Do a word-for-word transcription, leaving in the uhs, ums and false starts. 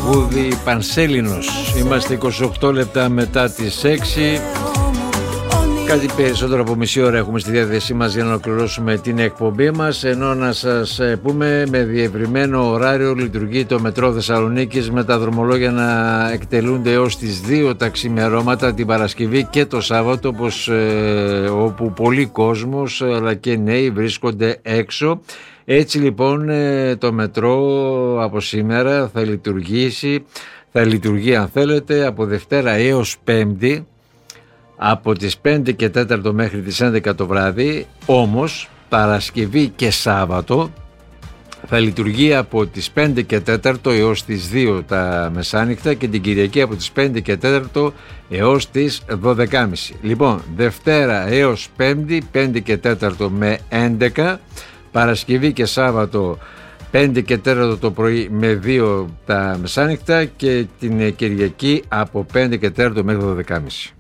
τραγούδι Πανσέλινος. Είμαστε είκοσι οκτώ λεπτά μετά τις έξι. Κάτι περισσότερο από μισή ώρα έχουμε στη διάθεσή μας για να ολοκληρώσουμε την εκπομπή μας, ενώ να σας πούμε με διευρυμένο ωράριο λειτουργεί το μετρό Θεσσαλονίκης με τα δρομολόγια να εκτελούνται έως τις δύο τα ξημερώματα την Παρασκευή και το Σάββατο, όπως, ε, όπου πολλοί κόσμος αλλά και νέοι βρίσκονται έξω. Έτσι λοιπόν το μετρό από σήμερα θα λειτουργήσει, θα λειτουργεί αν θέλετε από Δευτέρα έως Πέμπτη, από τις πέντε και τέταρτο μέχρι τις έντεκα το βράδυ, όμως Παρασκευή και Σάββατο θα λειτουργεί από τις πέντε και τέταρτο έως τις δύο τα μεσάνυχτα και την Κυριακή από τις πέντε και τέταρτο έως τις δώδεκα και μισή. Λοιπόν, Δευτέρα έως Πέμπτη, πέντε και τέταρτο με έντεκα, Παρασκευή και Σάββατο πέντε και τέταρτο το πρωί με δύο τα μεσάνυχτα και την Κυριακή από πέντε και τέταρτο μέχρι δώδεκα και μισή.